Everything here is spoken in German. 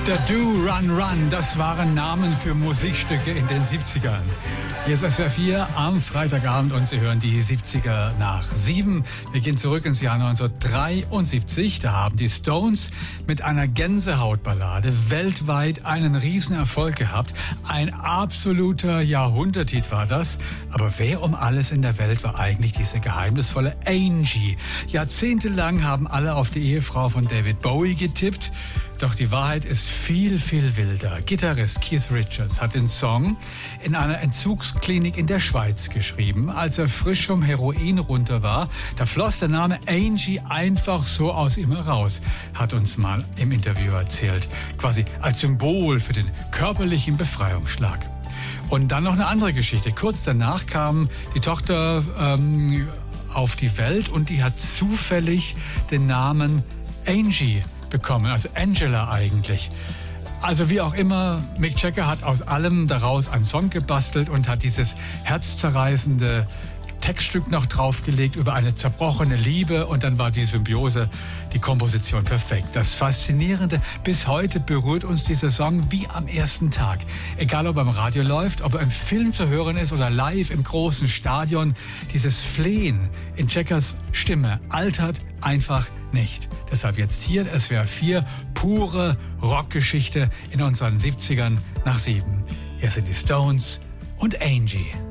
Der Do Run Run, das waren Namen für Musikstücke in den 70ern. Hier ist SWR 4 am Freitagabend und Sie hören die 70er nach 7. Wir gehen zurück ins Jahr 1973. Da haben die Stones mit einer Gänsehautballade weltweit einen Riesenerfolg gehabt. Ein absoluter Jahrhunderthit war das. Aber wer um alles in der Welt war eigentlich diese geheimnisvolle Angie? Jahrzehntelang haben alle auf die Ehefrau von David Bowie getippt. Doch die Wahrheit ist viel, viel wilder. Gitarrist Keith Richards hat den Song in einer Entzugsklinik in der Schweiz geschrieben. Als er frisch vom Heroin runter war, da floss der Name Angie einfach so aus ihm heraus, hat uns mal im Interview erzählt. Quasi als Symbol für den körperlichen Befreiungsschlag. Und dann noch eine andere Geschichte. Kurz danach kam die Tochter auf die Welt und die hat zufällig den Namen Angie bekommen, also Angela eigentlich. Also wie auch immer, Mick Jagger hat aus allem daraus einen Song gebastelt und hat dieses herzzerreißende Textstück noch draufgelegt über eine zerbrochene Liebe und dann war die Symbiose, die Komposition perfekt. Das Faszinierende, bis heute berührt uns dieser Song wie am ersten Tag. Egal ob er im Radio läuft, ob er im Film zu hören ist oder live im großen Stadion, dieses Flehen in Jaggers Stimme altert einfach nicht. Deshalb jetzt hier SWR 4, pure Rockgeschichte in unseren 70ern nach 7. Hier sind die Stones und Angie.